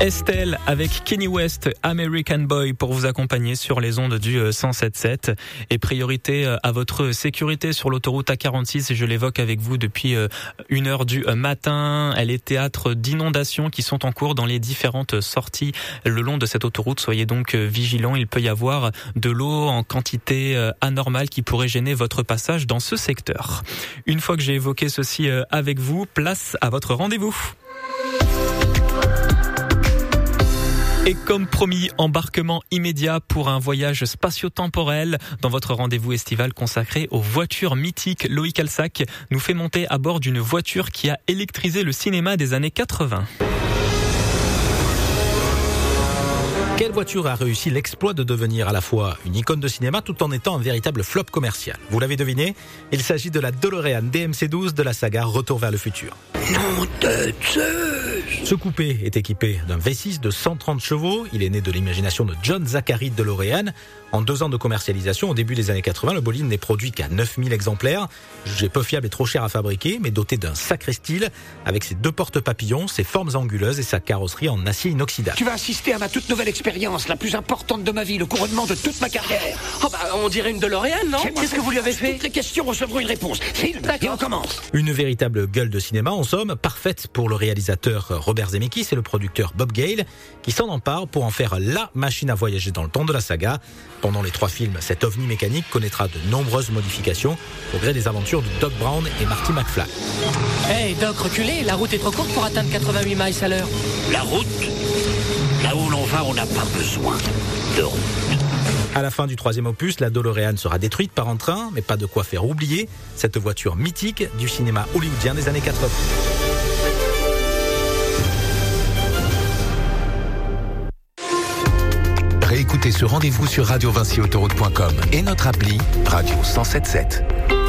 Estelle avec Kanye West, American Boy, pour vous accompagner sur les ondes du 107.7. Et priorité à votre sécurité sur l'autoroute A46, je l'évoque avec vous depuis 1h du matin. Elle est théâtre d'inondations qui sont en cours dans les différentes sorties le long de cette autoroute. Soyez donc vigilants, il peut y avoir de l'eau en quantité anormale qui pourrait gêner votre passage dans ce secteur. Une fois que j'ai évoqué ceci avec vous, place à votre rendez-vous. Et comme promis, embarquement immédiat pour un voyage spatio-temporel dans votre rendez-vous estival consacré aux voitures mythiques. Loïc Alsac nous fait monter à bord d'une voiture qui a électrisé le cinéma des années 80. Quelle voiture a réussi l'exploit de devenir à la fois une icône de cinéma tout en étant un véritable flop commercial? Vous l'avez deviné, il s'agit de la DeLorean DMC-12 de la saga Retour vers le futur. Nom de Zeus! Ce coupé est équipé d'un V6 de 130 chevaux. Il est né de l'imagination de John Zachary DeLorean. En 2 ans de commercialisation, au début des années 80, le bolide n'est produit qu'à 9000 exemplaires. Jugé peu fiable et trop cher à fabriquer, mais doté d'un sacré style, avec ses 2 porte-papillons, ses formes anguleuses et sa carrosserie en acier inoxydable. Tu vas assister à ma toute nouvelle expérience, la plus importante de ma vie, le couronnement de toute ma carrière. Oh bah, on dirait une DeLorean, non? Qu'est-ce que vous lui avez fait? Toutes les questions recevront une réponse. Film, et on commence. Une véritable gueule de cinéma, en somme, parfaite pour le réalisateur Robert Zemeckis et le producteur Bob Gale, qui s'en emparent pour en faire la machine à voyager dans le temps de la saga. Pendant les 3 films, cet ovni mécanique connaîtra de nombreuses modifications au gré des aventures de Doc Brown et Marty McFly. Hey Doc, reculez, la route est trop courte pour atteindre 88 miles à l'heure. La route, là où l'on va, on n'a pas besoin de route. À la fin du 3e opus, la DeLorean sera détruite par un train, mais pas de quoi faire oublier cette voiture mythique du cinéma hollywoodien des années 80. Réécoutez ce rendez-vous sur radiovincyautoroute.com et notre appli Radio 107.7.